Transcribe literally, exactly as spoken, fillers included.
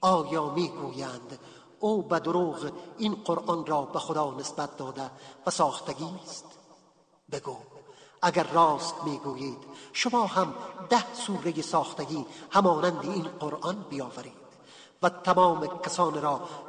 آیا میگویند او به دروغ این قرآن را به خدا نسبت داده و ساختگی است؟ بگو اگر راست میگویید شما هم ده سوره ساختگی همانند این قرآن بیاورید و تمام کسان را